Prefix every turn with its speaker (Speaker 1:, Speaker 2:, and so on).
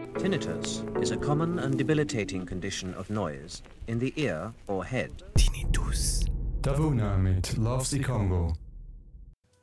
Speaker 1: Tinnitus is a common and debilitating condition of noise in the ear or head.
Speaker 2: Tinnitus.
Speaker 3: Davuna mit Love the Congo.